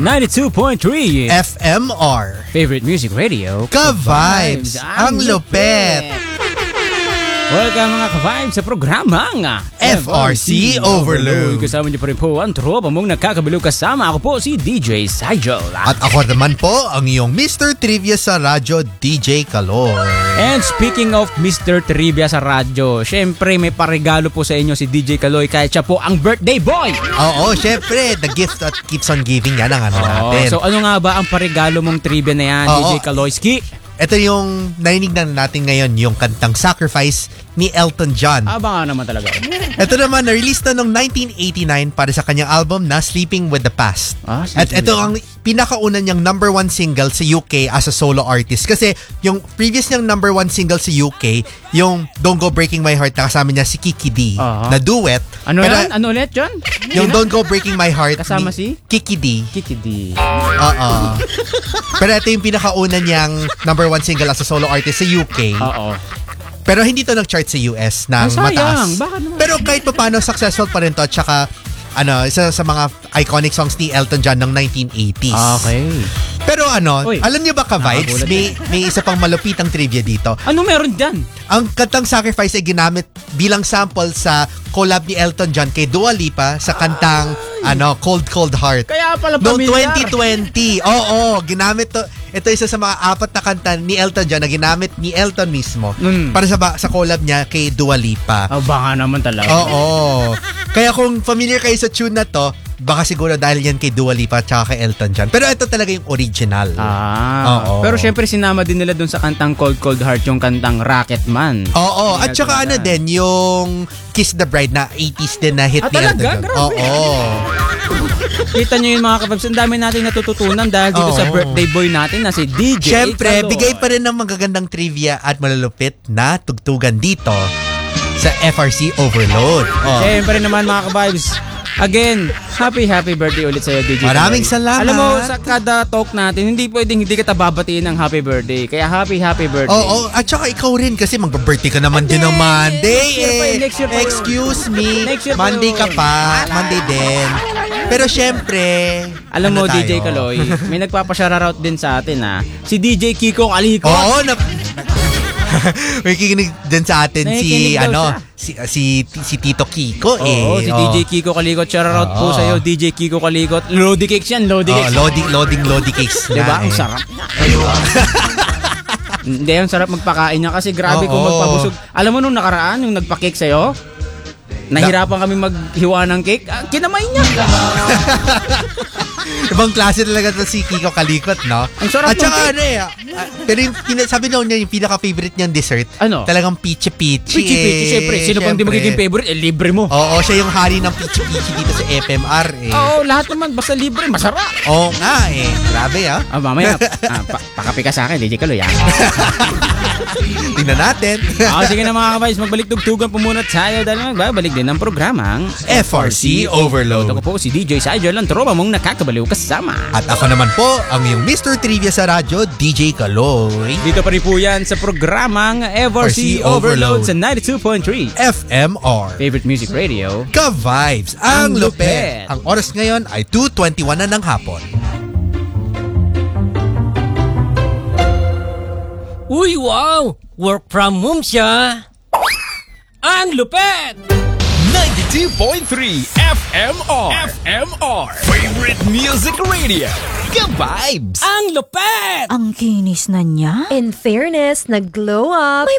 92.3 FMR. Favorite Music Radio. Ka-Vibes. Ang lupet. Welcome mga ka-Vibes sa programang FRC Overload. Kasama niyo pa rin po ang tropa mong nakakabilog kasama. Ako po si DJ Saijol. At ako naman po ang iyong Mr. Trivia sa radyo, DJ Kaloy. And speaking of Mr. Trivia sa radyo, syempre may paregalo po sa inyo si DJ Kaloy kahit siya po ang birthday boy. Oo, syempre. The gift that keeps on giving. Yan ang natin. So ano nga ba ang paregalo mong trivia na yan, DJ Kaloyski? Ito yung narinig na natin ngayon, yung kantang Sacrifice ni Elton John. Aba nga naman talaga. Ito naman, na-release na noong 1989 para sa kanyang album na Sleeping with the Past. At ito ang pinakauna niyang number one single sa UK as a solo artist. Kasi yung previous niyang number one single sa UK, yung Don't Go Breaking My Heart na kasama niya si Kiki D na duet. Ano yan? Ano ulit, John? Yung Don't Go Breaking My Heart kasama si Kiki D. Kiki D. Oo. Pero ito yung pinakauna niyang number one single as a solo artist sa UK. Oo. Pero hindi to nag-chart sa US na mataas. Bakit naman? Pero kahit pa paano, successful pa rin to. At saka, isa sa mga iconic songs ni Elton John ng 1980s. Okay. Pero alam niyo ba ka-Vibes, may isa pang malupitang trivia dito. Ano meron dyan? Ang kantang Sacrifice ay ginamit bilang sample sa collab ni Elton John kay Dua Lipa sa kantang Cold Cold Heart. Kaya pala Noong pamilyar. 2020. Oo, ginamit to. Ito isa sa mga 4 na kanta ni Elton John na ginamit ni Elton mismo para sa collab niya kay Dua Lipa. Baka naman talaga. Oo. Kaya kung familiar kayo sa tune na to, baka siguro dahil yan kay Dua Lipa at kay Elton John. Pero ito talaga yung original. Oo. Pero syempre sinama din nila dun sa kantang Cold Cold Heart yung kantang Rocketman. Oo. At saka din, yung Kiss the Bride na 80s din na hit ni Elton talaga? John. Grabe. Oo. Kita nyo yun mga kababs, ang dami natin natututunan dahil dito sa birthday boy natin na si DJ Siyempre, Kaloy. bigay pa rin ng magagandang trivia at malalupit na tugtugan dito sa FRC Overload. Siyempre naman mga kababs, again, happy birthday ulit sa'yo, DJ. Maraming salamat. Alam mo, sa kada talk natin, hindi pwedeng hindi kita babatiin ng happy birthday. Kaya happy birthday. Oo, at saka ikaw rin kasi mag-birthday ka naman din ng Monday. Next year pa yun. Excuse me. Next year pa Monday yun. ka pa. Monday din. Pero syempre, alam mo, tayo? DJ Kaloy, may nagpapa-shoutout din sa atin si DJ Kiko Kaliko. Oo, may kikinig din sa atin si Tito Kiko Oo, si DJ Kiko Kalikot. Shoutout po sa iyo, DJ Kiko Kalikot. Lodi cakes yan, Lodi cakes. Lodi cakes. Diba? Ang sarap niya. Hindi, ang sarap magpakain niya kasi grabe kung magpabusog. Alam mo nung nakaraan, yung nagpa-cake sa'yo, nahirapan kami maghiwa ng cake. Kinamay niya. Ibang klase talaga to si Kiko Kalikot, no? Ang sarap at saka pero yung sabi daw niya yung pinaka-favorite niyang dessert, talagang pichi-pichi. Pichi-pichi, syempre. Sino pang di magiging favorite? Libre mo. Oo, siya yung hari ng pichi-pichi dito sa FMR. Oo, lahat naman. Basta libre, masarap. Oo nga Grabe mamaya, pakapi ka sa akin, DJ Kaloy. Tingnan natin. Sige na mga kabais, magbalik tugtugan po muna tayo dahil magbabalik din ng programang FRC Overload. Ako po si DJ Saijol, ang tropa mong nakakabaliw kasama. At ako naman po, ang iyong Mr. Trivia sa radyo, DJ Kaloy. Dito pa rin po yan sa programang FRC Overload sa 92.3 FMR. Favorite Music Radio. Ka-Vibes, ang lupet. Ang oras ngayon ay 2:21 na ng hapon. Uy, wow! Work from home siya! Ang lupet! 92.3 FMR Favorite Music Radio. Ka-Vibes! Ang lupet! Ang kinis na niya. In fairness, nag-glow up.